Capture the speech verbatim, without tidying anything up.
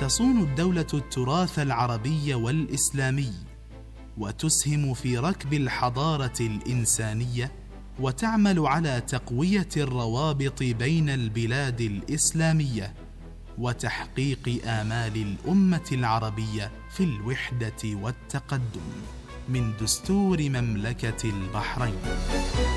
تصون الدولة التراث العربي والإسلامي، وتسهم في ركب الحضارة الإنسانية، وتعمل على تقوية الروابط بين البلاد الإسلامية وتحقيق آمال الأمة العربية في الوحدة والتقدم. من دستور مملكة البحرين.